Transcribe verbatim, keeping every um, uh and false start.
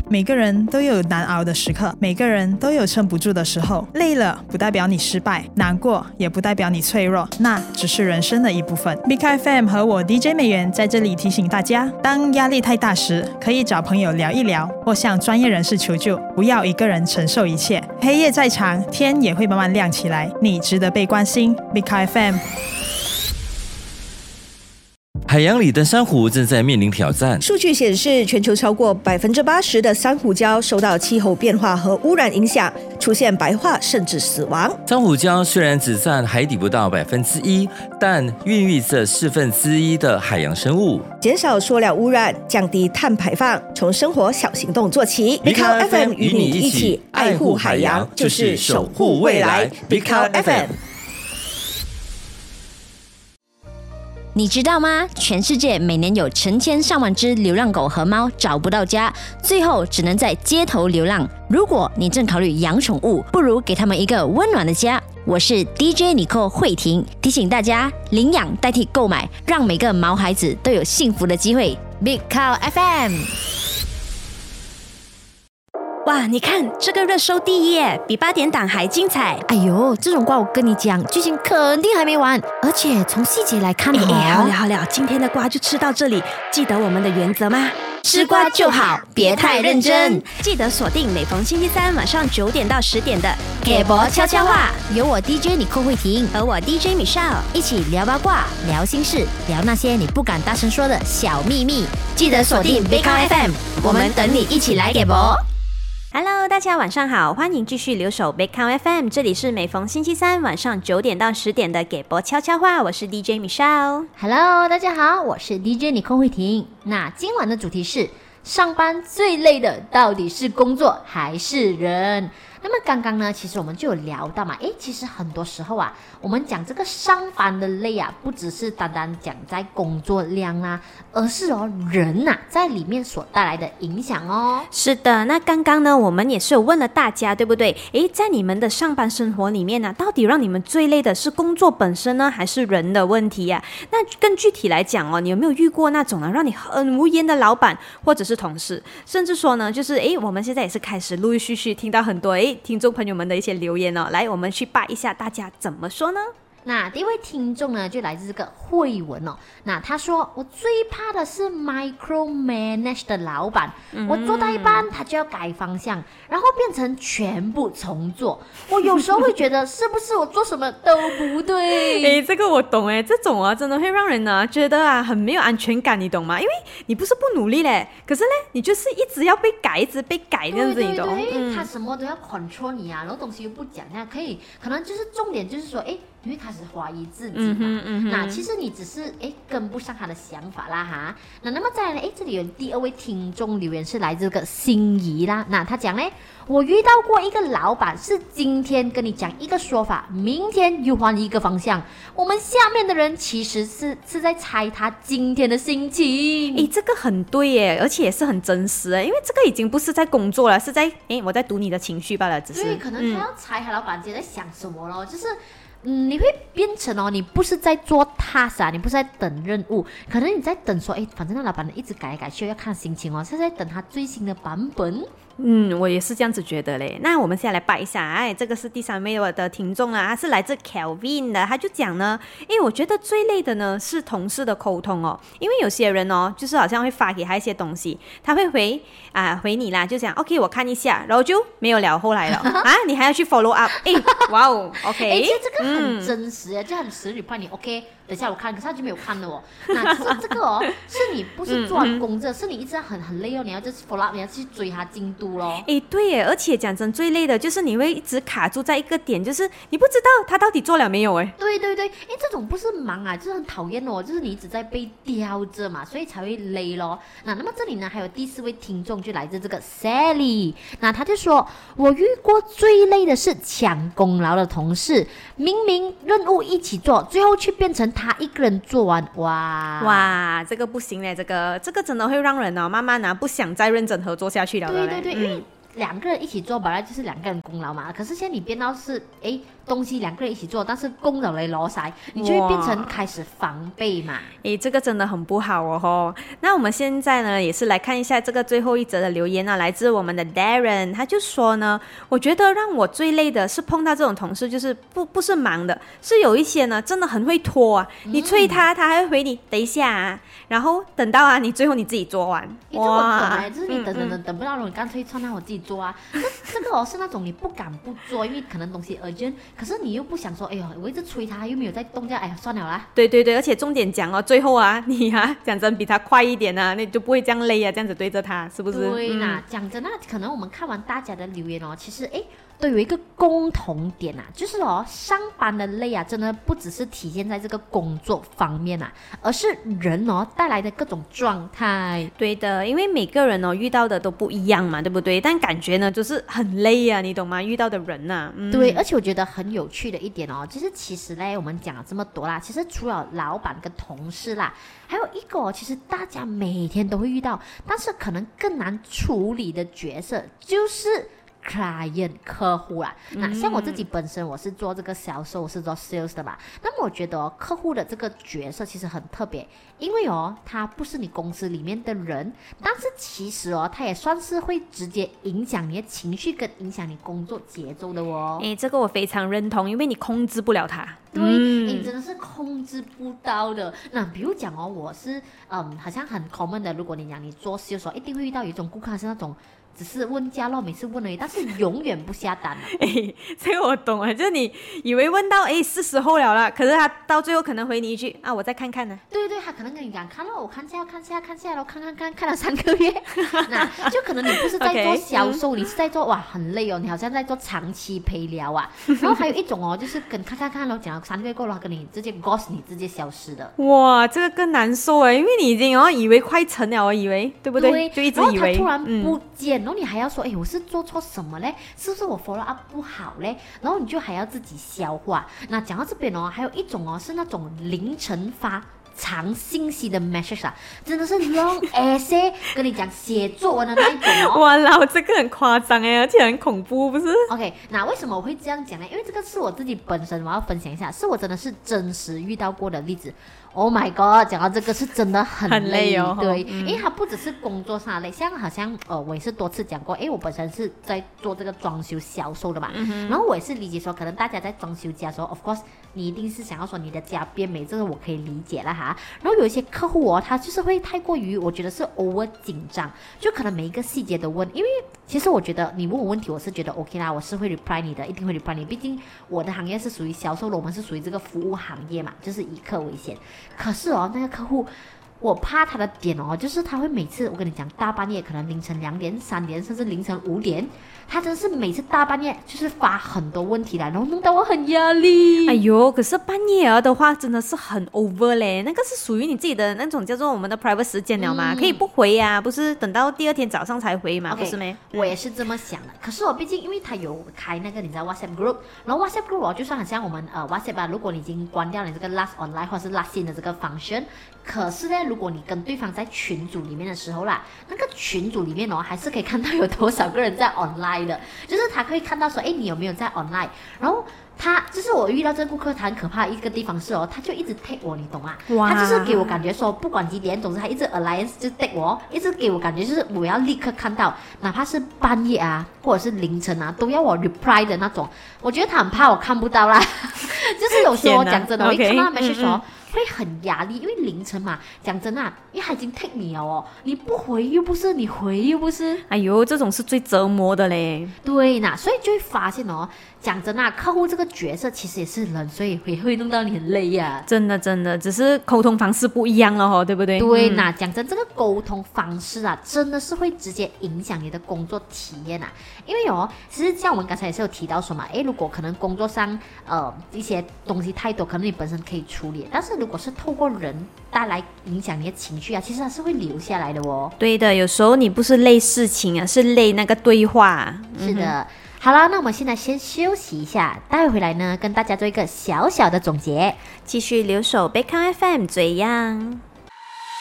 每个人都有难熬的时刻，每个人都有撑不住的时候。累了不代表你失败，难过也不代表你脆弱，那只是人生的一部分。Big F M 和我 D J 美元在这里提醒大家，当压力太大时，可以找朋友聊一聊，或向专业人士求救，不要一个人承受一切。黑夜再长，天也会慢慢亮起来，你值得被关心。Big F M。 海洋里的珊瑚正在面临挑战。 数据显示，全球超过百分之八十的珊瑚礁受到气候变化和污染影响，出现白化甚至死亡。 珊瑚礁虽然只占海底不到百分之一，但孕育着四分之一的海洋生物。 减少塑料污染，降低碳排放，从生活小行动做起。 Big Cow F M 与你一起爱护海洋，就是守护未来。Big Cow F M。 你知道吗？全世界每年有成千上万只流浪狗和猫找不到家，最后只能在街头流浪。如果你正考虑养宠物，不如给他们一个温暖的家。我是 D J Nicole 慧婷，提醒大家领养代替购买，让每个毛孩子都有幸福的机会。Big Cow F M。 哇，你看这个热搜第一耶，比八点档还精彩。 哎呦，这种瓜我跟你讲，剧情肯定还没完，而且从细节来看， 哎哎，好了好了，今天的瓜就吃到这里。记得我们的原则吗？吃瓜就好，别太认真。记得锁定每逢星期三晚上九点到十点的给博悄悄话，由我 D J Nicole慧婷和我 D J Michelle 一起聊八卦、聊心事、聊那些你不敢大声说的小秘密。记得锁定 Big Cow F M， 我们等你一起来给博。 Hello， 大家晚上好，欢迎继续留守 Big Cow F M， 这里是每逢星期三晚上九点到十点的给博悄悄话，我是 D J Michelle。Hello， 大家好，我是 D J Nicole慧婷。那今晚的主题是上班最累的到底是工作还是人？那么刚刚呢，其实我们就有聊到嘛，诶，其实很多时候啊，我们讲这个上班的累啊，不只是单单讲在工作量啊，而是哦人呐、啊、在里面所带来的影响哦。 是的，那刚刚呢，我们也是有问了大家，对不对？诶，在你们的上班生活里面呢、啊，到底让你们最累的是工作本身呢，还是人的问题呀、啊？那更具体来讲哦，你有没有遇过那种呢让你很无言的老板或者是同事，甚至说呢，就是诶，我们现在也是开始陆陆续续听到很多诶。听众朋友们的一些留言哦，来，我们去扒一下大家怎么说呢？ 那第一位听众呢，就来自这个慧文哦。那他说，我最怕的是 micro manage 的老板，嗯、我做到一半他就要改方向，然后变成全部重做。我有时候会觉得，是不是我做什么都不对？ 诶，这个我懂诶，这种啊真的会让人呢觉得啊很没有安全感，你懂吗？因为你不是不努力嘞，可是嘞你就是一直要被改，一直被改这样子，你懂？ 对对对，嗯、他什么都要 control 你啊，然后东西又不讲，那可以，可能就是重点就是说，诶。你会开始怀疑自己嘛、嗯嗯、那其实你只是诶跟不上他的想法啦哈。那那么再来呢，诶这里有第二位听众留言是来自这个心仪啦。那他讲呢，我遇到过一个老板是今天跟你讲一个说法，明天又换一个方向，我们下面的人其实是是在猜他今天的心情。 诶这个很对耶，而且也是很真实耶，因为这个已经不是在工作了，是在诶我在读你的情绪罢了，只是对，可能他要猜他老板今天在想什么咯、嗯、就是嗯，你会变成哦，你不是在做 task 啊，你不是在等任务，可能你在等说，哎，反正那老板一直改来改去，要看心情哦，是在等他最新的版本。 嗯，我也是这样子觉得嘞。那我们现在来拜一下，哎，这个是第三位的听众啦，他是来自 Kelvin 的，他就讲呢，因为我觉得最累的呢是同事的沟通哦，因为有些人哦，就是好像会发给他一些东西，他会回啊回你啦，就讲 OK 我看一下，然后就没有聊后来了啊，你还要去 follow up， 哎，哇哦 ，OK， 哎，这个很真实哎、嗯，就很实女判你 OK。等下我看，可是他就没有看了哦。那其实这个哦，是你不是做完工作，嗯嗯、是你一直很很累哦，你要就是 follow up， 你要去追他进度咯。 哎，对耶，而且讲真最累的就是你会一直卡住在一个点，就是你不知道他到底做了没有哎。 对对对，哎，这种不是忙啊，就是很讨厌哦，就是你一直在被吊着嘛，所以才会累咯。那那么这里呢，还有第四位听众就来自这个 Sally， 那他就说，我遇过最累的是抢功劳的同事，明明任务一起做，最后却变成他一个人做完，哇哇，这个不行嘞，这个这个真的会让人哦，慢慢啊不想再认真合作下去了。 对对对， 嗯、 因为两个人一起做本来就是两个人功劳嘛，可是现在你变到是，哎， 东西两个人一起做，但是工人来攞晒，你就会变成开始防备嘛。 诶，这个真的很不好哦吼。那我们现在呢，也是来看一下这个最后一则的留言啊，来自我们的 Darren， 他就说呢，我觉得让我最累的是碰到这种同事，就是不不是忙的，是有一些呢真的很会拖啊，你催他，他还会回你等一下啊，然后等到啊你最后你自己做完。 你这我懂哎，就是你等等等等不到了，你干脆算让我自己做啊。这这个哦是那种你不敢不做，因为可能东西 urgent， 可是你又不想说，哎呦，我一直催他，又没有在动这样，哎呀，算了啦。 对对对，而且重点讲哦，最后啊，你啊讲真比他快一点啊，你就不会这样累啊，这样子对着他，是不是？ 对啦，讲、嗯、真的，可能我们看完大家的留言哦，其实哎。都有一个共同点啊，就是哦，上班的累啊，真的不只是体现在这个工作方面啊，而是人哦带来的各种状态。 对的，因为每个人哦遇到的都不一样嘛，对不对？但感觉呢就是很累啊，你懂吗？遇到的人呐、啊嗯， 对，而且我觉得很有趣的一点哦，就是其实呢，我们讲了这么多啦，其实除了老板跟同事啦，还有一个哦，其实大家每天都会遇到，但是可能更难处理的角色就是。client 客户啦，那像我自己本身我是做这个销售，我是做 sales 的嘛。那么我觉得、哦、客户的这个角色其实很特别，因为哦，他不是你公司里面的人，但是其实哦，他也算是会直接影响你的情绪跟影响你工作节奏的哦。 诶，这个我非常认同，因为你控制不了他。 对，嗯、你真的是控制不到的。那比如讲哦，我是嗯，好像很 common 的，如果你讲你做 sales 一定会遇到有一种顾客是那种。只是问价咯，每次问而已，但是永远不下单、啊。 哎，这个我懂啊，就是你以为问到哎是时候了啦，可是他到最后可能回你一句啊，我再看看呢。 对对，他可能跟你讲，看咯，我看下看下看下咯，看看看看了三个月，那就可能你不是在做销售， okay, 你是在做哇很累哦，你好像在做长期陪聊啊。然后还有一种哦，就是跟看看看咯，讲了三个月过了，跟你直接 ghost 你直接消失的。 哇，这个更难受哎，因为你已经哦以为快成了，我以为对不对？ 对， 就一直以为， 然后他突然不见。嗯然后你还要说，哎，我是做错什么嘞？是不是我 follow up 不好嘞？然后你就还要自己消化。那讲到这边哦，还有一种哦，是那种凌晨发长信息的 message 啊，真的是 long essay， 跟你讲写作文的那一种哦。 哇啦，这个很夸张哎，而且很恐怖，不是 ？OK， 那为什么我会这样讲呢？因为这个是我自己本身，我要分享一下，是我真的是真实遇到过的例子。Oh my god！ 讲到这个是真的很累， 很累哦。 对、 嗯， 因为它不只是工作上的累，像好像呃，我也是多次讲过，因为我本身是在做这个装修销售的嘛，嗯、然后我也是理解说，可能大家在装修家的时候 ，of course， 你一定是想要说你的家变美，这个我可以理解了哈。然后有一些客户哦，他就是会太过于，我觉得是 over 紧张，就可能每一个细节都问，因为其实我觉得你问我问题，我是觉得 OK 啦，我是会 reply 你的，一定会 reply 你，毕竟我的行业是属于销售的，我们是属于这个服务行业嘛，就是以客为先。可是哦，那个客户，我怕他的点哦，就是他会每次我跟你讲，大半夜可能凌晨两点、三点，甚至凌晨五点，他真的是每次大半夜就是发很多问题来，然后弄到我很压力。 哎呦，可是半夜儿的话真的是很 over 嘞，那个是属于你自己的那种叫做我们的 private 时间了嘛，嗯、可以不回呀、啊，不是等到第二天早上才回嘛， okay, 不是没？ 我也是这么想的。可是我毕竟因为他有开那个你知道 WhatsApp group， 然后 WhatsApp group 就算很像我们呃 WhatsApp 啊，如果你已经关掉你这个 last online 或是 last in 的这个 function， 可是呢，如果你跟对方在群组里面的时候啦，那个群组里面哦，还是可以看到有多少个人在 online 的，就是他可以看到说，哎，你有没有在 online？ 然后他就是我遇到这个顾客，他很可怕的一个地方是哦，他就一直 take 我，你懂吗？他就是给我感觉说，不管几点，总之他一直 alliance 就 take 我，一直给我感觉就是我要立刻看到，哪怕是半夜啊，或者是凌晨啊，都要我 reply 的那种。我觉得他很怕我看不到啦，就是有时候讲真的，我一看到 message 说。嗯嗯会很压力，因为凌晨嘛，讲真啊，因为他已经 take 你了哦，你不回又不是，你回又不是， 哎呦，这种是最折磨的嘞。 对呐，所以就会发现哦，讲真啊，客户这个角色其实也是人，所以也会弄到你很累呀、啊。 真的真的，只是沟通方式不一样了哦，对不对？ 对呐、嗯，讲真，这个沟通方式啊，真的是会直接影响你的工作体验啊。因为哦，其实像我们刚才也是有提到说嘛，诶，如果可能工作上呃一些东西太多，可能你本身可以处理，但是如果是透过人带来影响你的情绪啊，其实它是会留下来的哦。 对的，有时候你不是累事情啊，是累那个对话。 是的。嗯好了，那我们现在先休息一下，待会回来呢，跟大家做一个小小的总结， 继续留守贝康 F M 这样。